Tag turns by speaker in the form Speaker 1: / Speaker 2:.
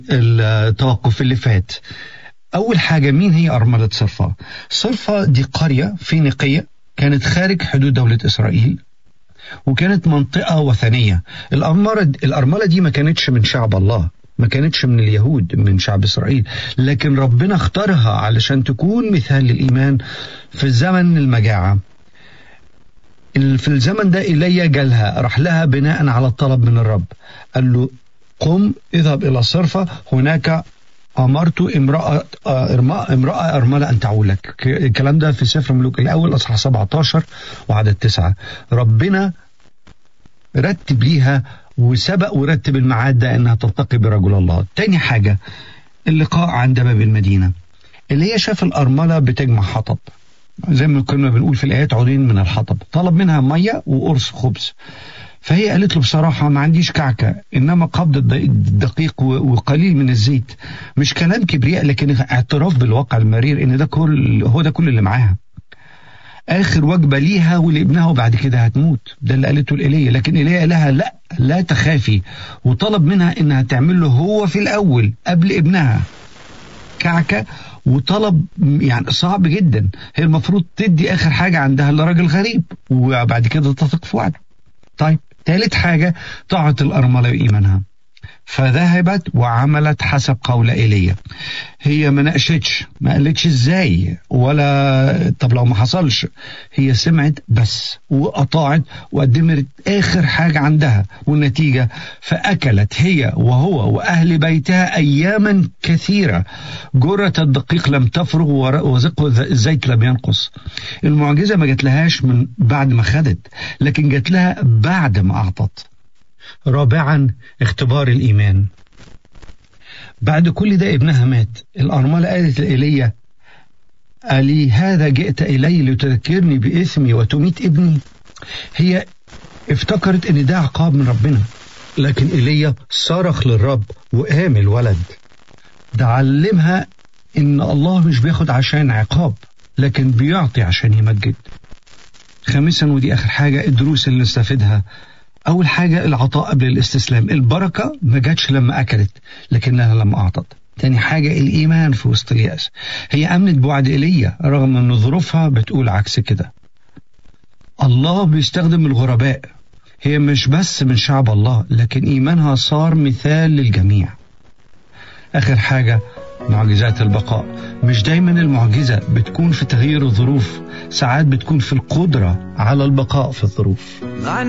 Speaker 1: التوقف اللي فات. أول حاجة، مين هي أرملة صرفة؟ صرفة دي قرية فينيقية كانت خارج حدود دولة إسرائيل، وكانت منطقة وثنية. الأرملة دي ما كانتش من شعب الله، ما كانتش من اليهود، من شعب إسرائيل، لكن ربنا اختارها علشان تكون مثال للإيمان في زمن المجاعة. في الزمن ده إيليا جالها، راح لها بناء على الطلب من الرب، قال له قم اذهب إلى صرفة، هناك أمرت امرأة أرملة أن تعولك. الكلام ده في سفر ملوك الأول أصحاح 17 وعدد 9. ربنا رتب ليها وسبق ورتب الميعاد ده انها تلتقي برجل الله. تاني حاجة، اللقاء عند باب المدينة، اللي هي شاف الأرملة بتجمع حطب، زي ما كنا بنقول في الآيات عودين من الحطب، طلب منها مية وقرص خبز، فهي قالت له بصراحة ما عنديش كعكة، إنما قبض الدقيق وقليل من الزيت. مش كلام كبرياء، لكن اعتراف بالواقع المرير إن ده هو اللي معاها، آخر وجبة ليها ولابنها، وبعد كده هتموت. ده اللي قالته لإيليا، لكن إيليا قال لها لا تخافي، وطلب منها إنها تعمل له هو في الأول قبل ابنها كعكة، وطلب يعني صعب جدا. هي المفروض تدي آخر حاجة عندها لراجل غريب، وبعد كده تثق في وعده. طيب، ثالث حاجة، طاعة الأرملة وإيمانها، فذهبت وعملت حسب قول إيليا. هي ما ناقشتش، ما قالتش ازاي، ولا طب لو ما حصلش، هي سمعت بس وأطاعت وقدمت آخر حاجة عندها، والنتيجة فأكلت هي وهو وأهل بيتها أياما كثيرة، جرة الدقيق لم تفرغ وزق الزيت لم ينقص. المعجزة ما جات لهاش من بعد ما خدت، لكن جات لها بعد ما أعطت. رابعا، اختبار الإيمان. بعد كل ده ابنها مات. الأرملة قالت لإيليا ألي هذا جئت إلي لتذكرني بإثمي وتميت ابني؟ هي افتكرت ان ده عقاب من ربنا، لكن إيليا صرخ للرب وقام الولد. ده علمها ان الله مش بياخد عشان عقاب، لكن بيعطي عشان يمجد. خامسا، ودي آخر حاجة، الدروس اللي نستفيدها. أول حاجة، العطاء قبل الاستسلام. البركة ما جاتش لما أكلت، لكنها لما أعطت. تاني حاجة، الإيمان في وسط اليأس. هي أمنت بوعد إيليا رغم أن ظروفها بتقول عكس كده. الله بيستخدم الغرباء، هي مش بس من شعب الله، لكن إيمانها صار مثال للجميع. آخر حاجة، معجزات البقاء. مش دايما المعجزة بتكون في تغيير الظروف، ساعات بتكون في القدرة على البقاء في الظروف.